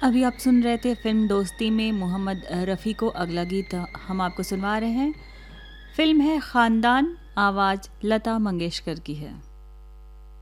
अभी आप सुन रहे थे फिल्म दोस्ती में मोहम्मद रफ़ी को। अगला गीत हम आपको सुनवा रहे हैं। फिल्म है ख़ानदान, आवाज़ लता मंगेशकर की है।